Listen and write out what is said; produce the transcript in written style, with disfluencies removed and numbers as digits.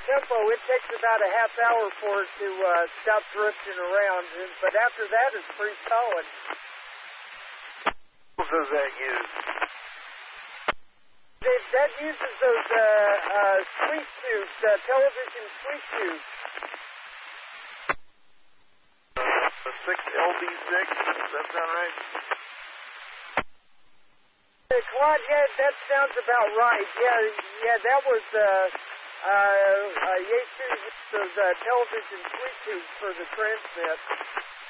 tempo, it takes about a half hour for it to stop drifting around, but after that, it's pretty solid. What does that use? That uses those sweep tubes, television sweep tubes. The 6LB6, does that sound right? Claude, yeah, that sounds about right. Yeah, that was Yaesu used those television sweep tubes for the transmit.